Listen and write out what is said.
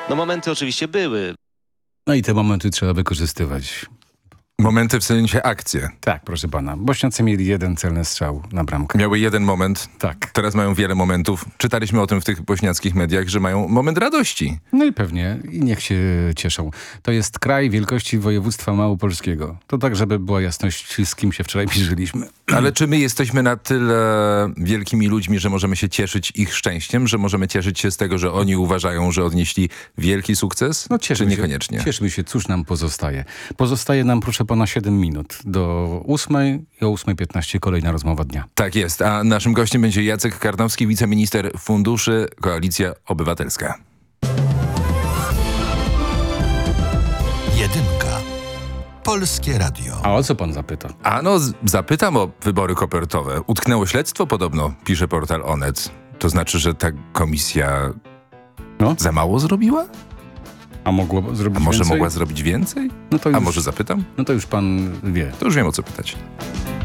No momenty oczywiście były. No i te momenty trzeba wykorzystywać. Momenty w sensie akcje. Tak, proszę pana. Bośniacy mieli jeden celny strzał na bramkę. Miały jeden moment. Tak. Teraz mają wiele momentów. Czytaliśmy o tym w tych bośniackich mediach, że mają moment radości. No i pewnie. I niech się cieszą. To jest kraj wielkości województwa małopolskiego. To tak, żeby była jasność, z kim się wczoraj mierzyliśmy. Ale czy my jesteśmy na tyle wielkimi ludźmi, że możemy się cieszyć ich szczęściem? Że możemy cieszyć się z tego, że oni uważają, że odnieśli wielki sukces? No czy niekoniecznie? Cieszymy się. Cóż nam pozostaje? Pozostaje nam, proszę pana, 7 minut do 8 i o 8:15 kolejna rozmowa dnia. Tak jest, a naszym gościem będzie Jacek Karnowski, wiceminister funduszy, Koalicja Obywatelska. Jedynka. Polskie Radio. A o co pan zapyta? Zapytam o wybory kopertowe. Utknęło śledztwo podobno, pisze portal Onet. To znaczy, że ta komisja za mało zrobiła? A mogło zrobić A może więcej? mogła zrobić więcej? No to A już, może zapytam? No to już pan wie. To już wiem, o co pytać.